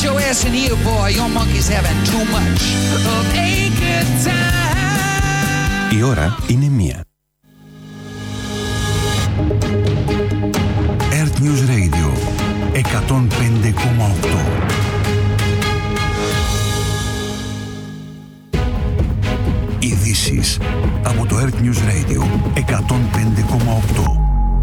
your ass in here, boy. Your monkey's having too much of a good time. Η ώρα είναι 1. Earth News Radio 105,8. Ειδήσεις από το Earth News Radio 105,8.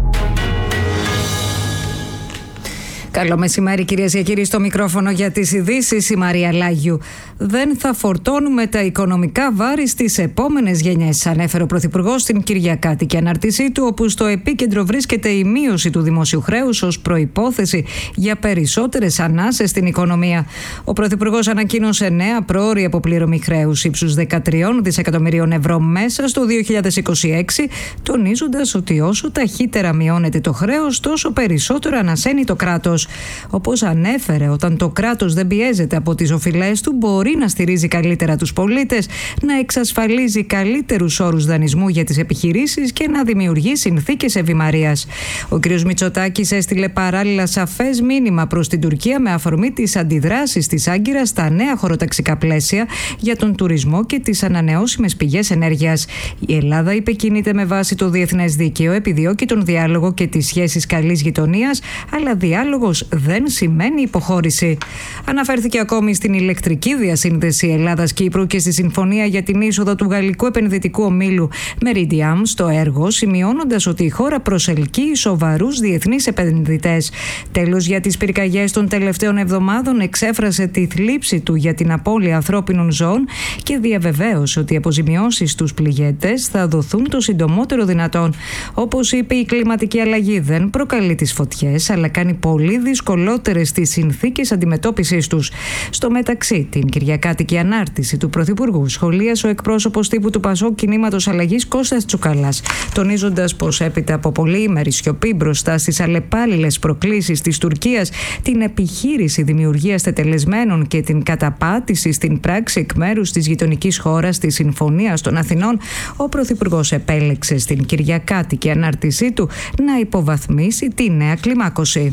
Καλό μεσημέρι, κυρίες και κύριοι, στο μικρόφωνο για τις ειδήσεις η Μαρία Λάγιου. Δεν θα φορτώνουμε τα οικονομικά βάρη στις επόμενες γενιές, ανέφερε ο Πρωθυπουργός στην Κυριακάτικη ανάρτησή του, όπου στο επίκεντρο βρίσκεται η μείωση του δημοσίου χρέους ως προϋπόθεση για περισσότερες ανάσες στην οικονομία. Ο Πρωθυπουργός ανακοίνωσε νέα πρόωρη αποπληρωμή χρέους ύψους 13 δισεκατομμυρίων ευρώ μέσα στο 2026, τονίζοντας ότι όσο ταχύτερα μειώνεται το χρέος, τόσο περισσότερο ανασένει το κράτος. Όπως ανέφερε, όταν το κράτος δεν πιέζεται από τις οφειλές του, μπορεί να στηρίζει καλύτερα τους πολίτες, να εξασφαλίζει καλύτερους όρους δανεισμού για τις επιχειρήσεις και να δημιουργεί συνθήκες ευημαρίας. Ο κ. Μητσοτάκης έστειλε παράλληλα σαφές μήνυμα προς την Τουρκία με αφορμή τις αντιδράσεις της Άγκυρας στα νέα χωροταξικά πλαίσια για τον τουρισμό και τις ανανεώσιμες πηγές ενέργειας. Η Ελλάδα, είπε, κινείται με βάση το διεθνές δίκαιο, επιδιώκει τον διάλογο και τις σχέσεις καλής γειτονίας, αλλά διάλογος δεν σημαίνει υποχώρηση. Αναφέρθηκε ακόμη στην ηλεκτρική διασύνδεση Ελλάδας-Κύπρου και στη συμφωνία για την είσοδο του γαλλικού επενδυτικού ομίλου Meridiam στο έργο, σημειώνοντας ότι η χώρα προσελκύει σοβαρούς διεθνείς επενδυτές. Τέλος, για τις πυρκαγιές των τελευταίων εβδομάδων, εξέφρασε τη θλίψη του για την απώλεια ανθρώπινων ζώων και διαβεβαίωσε ότι οι αποζημιώσεις στους πληγέντες θα δοθούν το συντομότερο δυνατόν. Όπως είπε, η κλιματική αλλαγή δεν προκαλεί τις φωτιές, αλλά κάνει πολύ δυσκολότερες τις συνθήκες αντιμετώπισης τους. Στο μεταξύ, την Κυριακάτικη ανάρτηση του Πρωθυπουργού σχολίασε ο εκπρόσωπος τύπου του ΠΑΣΟΚ Κινήματος Αλλαγής Κώστας Τσουκαλάς, τονίζοντας πως έπειτα από πολυήμερη σιωπή μπροστά στις αλλεπάλληλες προκλήσεις της Τουρκίας, την επιχείρηση δημιουργίας τετελεσμένων και την καταπάτηση στην πράξη εκ μέρους της γειτονικής χώρας της Συμφωνίας των Αθηνών, ο Πρωθυπουργός επέλεξε στην Κυριακάτικη ανάρτησή του να υποβαθμίσει τη νέα κλιμάκωση.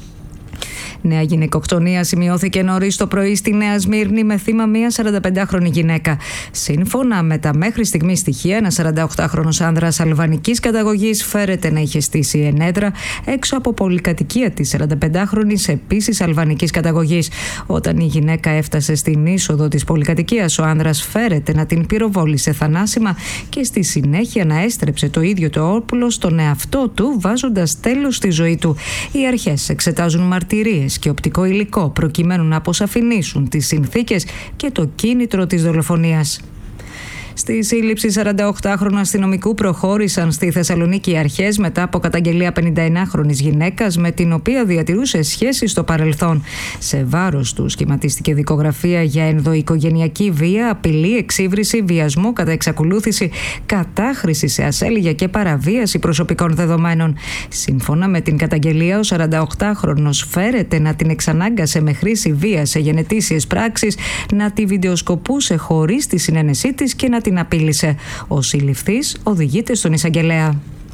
Νέα γυναικοκτονία σημειώθηκε νωρίς το πρωί στη Νέα Σμύρνη με θύμα μια 45χρονη γυναίκα. Σύμφωνα με τα μέχρι στιγμή στοιχεία, ένας 48χρονος άνδρας αλβανικής καταγωγής φέρεται να είχε στήσει ενέδρα έξω από πολυκατοικία της 45χρονης επίσης αλβανικής καταγωγής. Όταν η γυναίκα έφτασε στην είσοδο της πολυκατοικίας, ο άνδρας φέρεται να την πυροβόλησε θανάσιμα και στη συνέχεια να έστρεψε το ίδιο το όπλο στον εαυτό του, βάζοντας τέλος στη ζωή του. Οι αρχές εξετάζουν μαρτυρίες και οπτικό υλικό προκειμένου να αποσαφηνίσουν τις συνθήκες και το κίνητρο της δολοφονίας. Στη σύλληψη 48χρονου αστυνομικού προχώρησαν στη Θεσσαλονίκη οι αρχές μετά από καταγγελία 51χρονης γυναίκας με την οποία διατηρούσε σχέση στο παρελθόν. Σε βάρος του σχηματίστηκε δικογραφία για ενδοοικογενειακή βία, απειλή, εξύβριση, βιασμό κατά εξακολούθηση, κατάχρηση σε ασέλεια και παραβίαση προσωπικών δεδομένων. Σύμφωνα με την καταγγελία, ο 48χρονος φέρεται να την εξανάγκασε με χρήση βίας σε γενετήσιες πράξεις, να τη βιντεοσκοπούσε χωρίς τη συνένεσή της και να την απείλησε. Ο συλληφθής οδηγείται στον εισαγγελέα.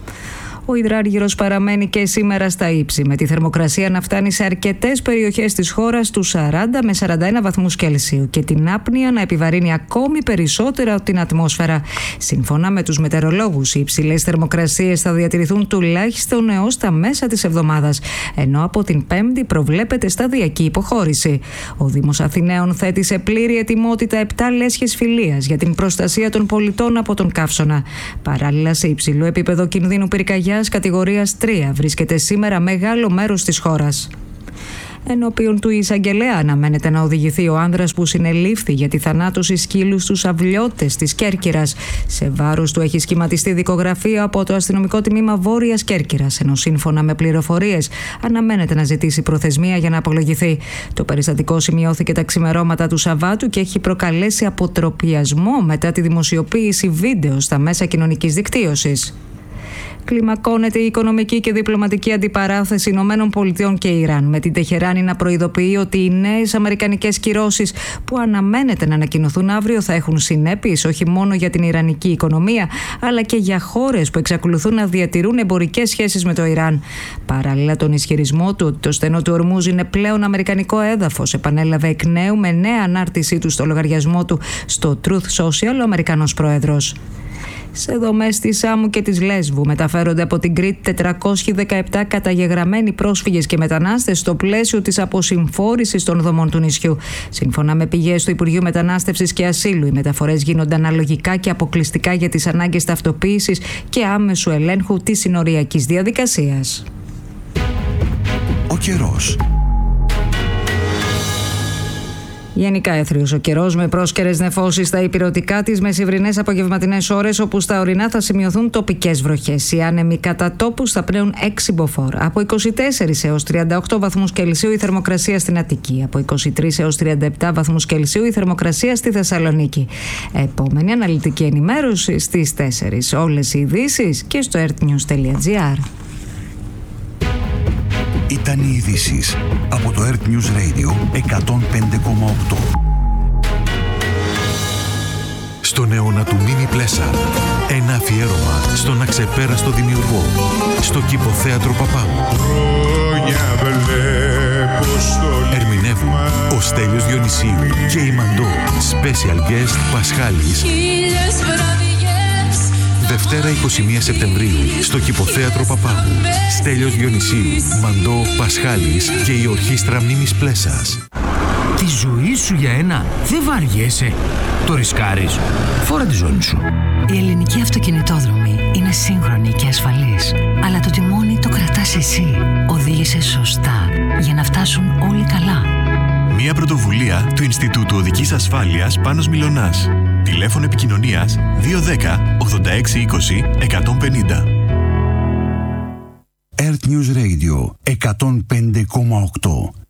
Ο υδράργυρος παραμένει και σήμερα στα ύψη, με τη θερμοκρασία να φτάνει σε αρκετές περιοχές της χώρας τους 40 με 41 βαθμούς Κελσίου και την άπνοια να επιβαρύνει ακόμη περισσότερα την ατμόσφαιρα. Σύμφωνα με τους μετεωρολόγους, οι υψηλές θερμοκρασίες θα διατηρηθούν τουλάχιστον έως τα μέσα της εβδομάδας, ενώ από την Πέμπτη προβλέπεται σταδιακή υποχώρηση. Ο Δήμος Αθηναίων θέτει σε πλήρη ετοιμότητα 7 λέσχες φιλίας για την προστασία των πολιτών από τον καύσωνα. Παράλληλα, σε υψηλό επίπεδο κινδύνου πυρκαγιάς κατηγορίας 3 βρίσκεται σήμερα μεγάλο μέρος της χώρας. Ενώπιον του εισαγγελέα αναμένεται να οδηγηθεί ο άνδρας που συνελήφθη για τη θανάτωση σκύλου στους Αυλιώτες της Κέρκυρας. Σε βάρος του έχει σχηματιστεί δικογραφία από το αστυνομικό τμήμα Βόρειας Κέρκυρας, ενώ σύμφωνα με πληροφορίες αναμένεται να ζητήσει προθεσμία για να απολογηθεί. Το περιστατικό σημειώθηκε τα ξημερώματα του Σαββάτου και έχει προκαλέσει αποτροπιασμό μετά τη δημοσιοποίηση βίντεο στα μέσα κοινωνικής δικτύωσης. Κλιμακώνεται η οικονομική και διπλωματική αντιπαράθεση ΗΠΑ και Ιράν, με την Τεχεράνη να προειδοποιεί ότι οι νέες αμερικανικές κυρώσεις που αναμένεται να ανακοινωθούν αύριο θα έχουν συνέπειες όχι μόνο για την ιρανική οικονομία, αλλά και για χώρες που εξακολουθούν να διατηρούν εμπορικές σχέσεις με το Ιράν. Παράλληλα, τον ισχυρισμό του ότι το στενό του Ορμούζ είναι πλέον αμερικανικό έδαφος επανέλαβε εκ νέου με νέα ανάρτησή του στο λογαριασμό του στο Truth Social ο Αμερικανός πρόεδρος. Σε δομές της Σάμου και της Λέσβου μεταφέρονται από την Κρήτη 417 καταγεγραμμένοι πρόσφυγες και μετανάστες στο πλαίσιο της αποσυμφόρησης των δομών του νησιού. Σύμφωνα με πηγές του Υπουργείου Μετανάστευσης και Ασύλου, οι μεταφορές γίνονται αναλογικά και αποκλειστικά για τις ανάγκες ταυτοποίησης και άμεσου ελέγχου της συνοριακής διαδικασίας. Ο καιρός. Γενικά έθριος ο καιρός με πρόσκαιρες νεφώσεις στα ηπειρωτικά της μεσημβρινές απογευματινές ώρες, όπου στα ορεινά θα σημειωθούν τοπικές βροχές. Οι άνεμοι κατά τόπους θα πνέουν 6 μποφόρ. Από 24 έως 38 βαθμούς Κελσίου η θερμοκρασία στην Αττική. Από 23 έως 37 βαθμούς Κελσίου η θερμοκρασία στη Θεσσαλονίκη. Επόμενη αναλυτική ενημέρωση στις 4. Όλες οι ειδήσεις και στο earthnews.gr. Ήταν οι ειδήσεις από το Earth News Radio 105,8. Στον αιώνα του Μίνι Πλέσα, ένα αφιέρωμα στον αξεπέραστο δημιουργό, στο Κηποθέατρο Παπάγου. Ερμηνεύουν ο Στέλιος Διονυσίου και η Μαντώ, special guest Πασχάλης. Δευτέρα 21 Σεπτεμβρίου στο Κηποθέατρο Παπάγου. Στέλιος Διονυσίου, Μαντώ, Πασχάλης και η Ορχήστρα Μίμης Πλέσας. Τη ζωή σου για ένα δεν βαριέσαι. Το ρισκάρεις. Φόρα τη ζώνη σου. Η ελληνική αυτοκινητόδρομη είναι σύγχρονη και ασφαλής. Αλλά το τιμόνι το κρατάς εσύ. Οδήγησε σωστά για να φτάσουν όλοι καλά. Μια πρωτοβουλία του Ινστιτούτου Οδικής Ασφάλειας Πάνος Μιλωνάς. Τηλέφωνο επικοινωνίας 210 86 20 150. Earth News Radio 105,8.